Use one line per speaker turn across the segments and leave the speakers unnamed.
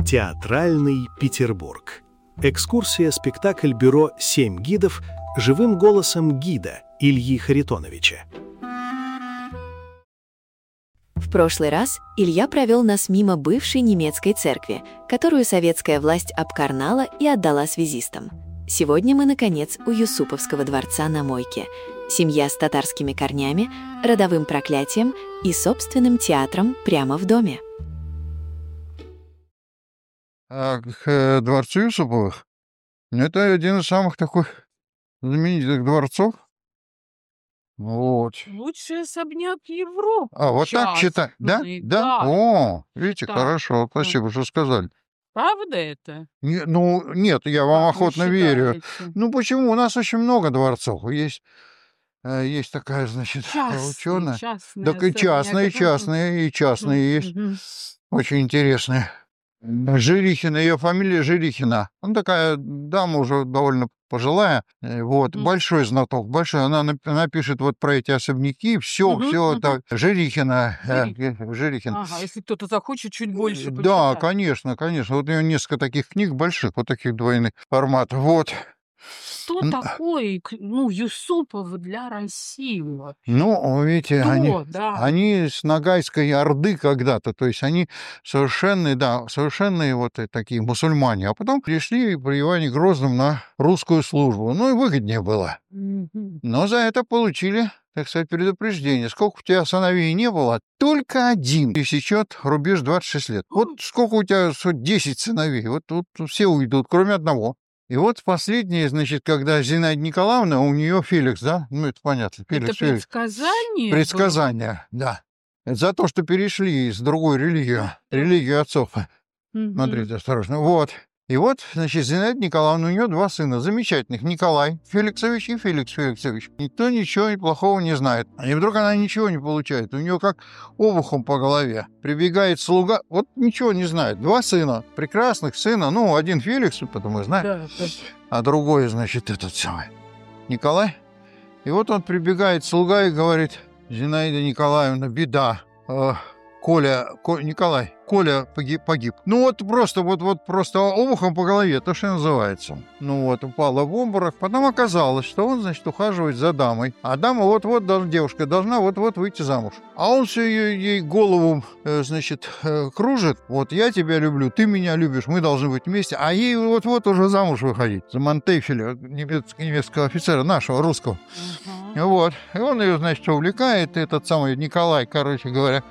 Театральный Петербург. Экскурсия-спектакль бюро «Семь гидов» живым голосом гида Ильи Харитоновича.
В прошлый раз Илья провел нас мимо бывшей немецкой церкви, которую советская власть обкарнала и отдала связистам. Сегодня мы, наконец, у Юсуповского дворца на Мойке. Семья с татарскими корнями, родовым проклятием и собственным театром прямо в доме.
К дворцу Юсуповых? Это один из самых таких знаменитых дворцов. Вот.
Лучший особняк Европы.
Вот так читать, да? Да? О, видите,
Да.
хорошо, спасибо, что сказали.
Правда это?
Нет, я вам
Как вы
охотно верю.
считаете?
Почему? У нас очень много дворцов. Есть такая, значит, ученая.
Частный
Так и частные,
особняк.
и частные есть.
Мгм.
Очень интересные. Жирихина, ее фамилия Жирихина. Она такая дама уже довольно пожилая. Вот, большой знаток, большой. Она напишет вот про эти особняки. Все это Жирихина. Жирихина.
Ага, если кто-то захочет чуть больше
Да,
почитать.
конечно. Вот у нее несколько таких книг больших, вот таких двойных форматов. Вот.
Кто такой, Юсупов для России?
Видите,
Да.
они с Ногайской Орды когда-то, то есть они совершенные вот такие мусульмане, а потом пришли при Иване Грозном на русскую службу. И выгоднее было.
Мгм.
Но за это получили, так сказать, предупреждение. Сколько у тебя сыновей не было, только один пересечет рубеж 26 лет. Вот сколько у тебя, 10 сыновей, вот все уйдут, кроме одного. И вот последнее, значит, когда Зинаида Николаевна, у нее Феликс, да? Это понятно.
Это
Феликс.
предсказание?
Предсказание, да. Это за то, что перешли из другой религию отцов.
Мгм.
Смотрите, осторожно. Вот. И вот, значит, Зинаида Николаевна, у нее 2 сына замечательных. Николай Феликсович и Феликс Феликсович. Никто ничего плохого не знает. И вдруг она ничего не получает. У нее как обухом по голове. Прибегает слуга, вот ничего не знает. 2 сына, прекрасных сына. Один Феликс, потому и знает.
Да.
А другой, значит, этот самый Николай. И вот он прибегает, слуга, и говорит: Зинаида Николаевна, беда. Николай, Коля погиб. Просто обухом по голове, то, что называется. Упала в обморок. Потом оказалось, что он, значит, ухаживает за дамой. А дама девушка должна выйти замуж. А он все ей голову, значит, кружит. Вот я тебя люблю, ты меня любишь, мы должны быть вместе. А ей вот уже замуж выходить. За Монтефеля, немецкого офицера, нашего, русского. Вот. И он ее, значит, увлекает, этот самый Николай, короче говоря.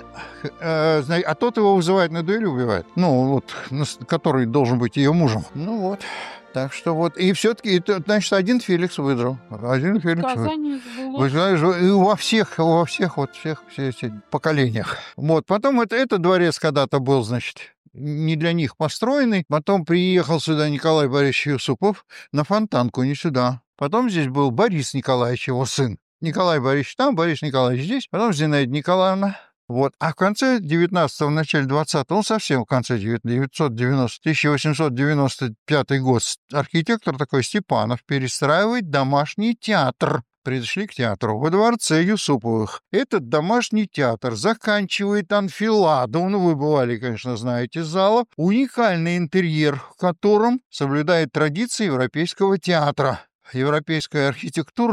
А тот его вызывает на дуэль и убивает. Который должен быть ее мужем. Так что и все-таки, значит, один Феликс выиграл.
Сказание
Вы знаете, и во всех эти поколениях. Потом этот дворец когда-то был, значит, не для них построенный. Потом приехал сюда Николай Борисович Юсупов на Фонтанку, не сюда. Потом здесь был Борис Николаевич, его сын. Николай Борисович там, Борис Николаевич здесь. Потом Зинаида Николаевна. А в конце 19-го, в начале 20-го, совсем в конце 1895 год, архитектор такой Степанов перестраивает домашний театр. Пришли к театру во дворце Юсуповых. Этот домашний театр заканчивает анфиладу. Вы бывали, конечно, знаете, зала. Уникальный интерьер, в котором соблюдает традиции европейского театра. Европейская архитектура